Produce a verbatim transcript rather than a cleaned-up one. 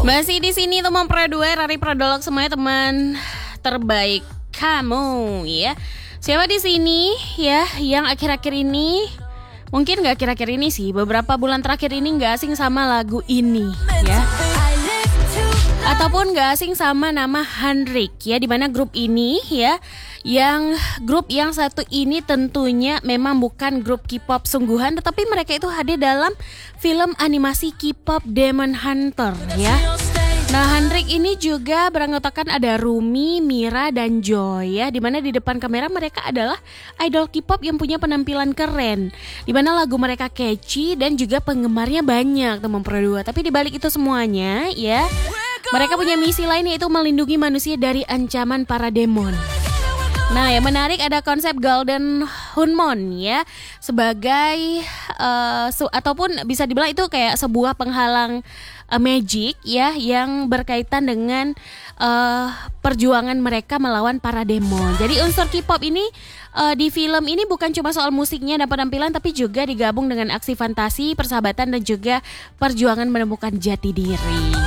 Masih di sini teman Produer, Rari Prodolog semuanya teman terbaik kamu ya. Siapa di sini ya yang akhir-akhir ini, mungkin nggak akhir-akhir ini sih, beberapa bulan terakhir ini nggak asing sama lagu ini ya, ataupun nggak asing sama nama Handrik ya, dimana grup ini ya, yang grup yang satu ini tentunya memang bukan grup K-pop sungguhan, tetapi mereka itu hadir dalam film animasi K-pop Demon Hunter ya. Nah, Handrik ini juga beranggotakan ada Rumi, Mira, dan Joy ya, dimana di depan kamera mereka adalah idol K-pop yang punya penampilan keren, dimana lagu mereka catchy dan juga penggemarnya banyak teman Pro dua. Tapi dibalik itu semuanya ya, mereka punya misi lain, yaitu melindungi manusia dari ancaman para demon. Nah, yang menarik ada konsep Golden Hunmon ya, sebagai uh, su- ataupun bisa dibilang itu kayak sebuah penghalang uh, magic ya, yang berkaitan dengan uh, perjuangan mereka melawan para demon. Jadi unsur K-pop ini uh, di film ini bukan cuma soal musiknya dan penampilan, tapi juga digabung dengan aksi fantasi, persahabatan, dan juga perjuangan menemukan jati diri.